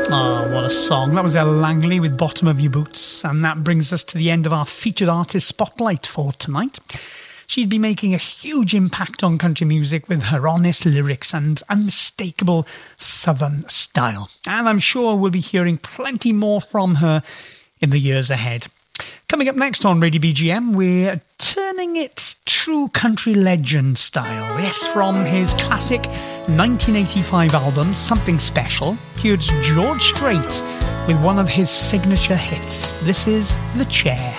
Oh, what a song. That was Elle Langley with Bottom of Your Boots. And that brings us to the end of our featured artist spotlight for tonight. She'd be making a huge impact on country music with her honest lyrics and unmistakable southern style. And I'm sure we'll be hearing plenty more from her in the years ahead. Coming up next on Radio BGM, we're turning it true country legend style. Yes, from his classic 1985 album, Something Special, here's George Strait with one of his signature hits. This is The Chair.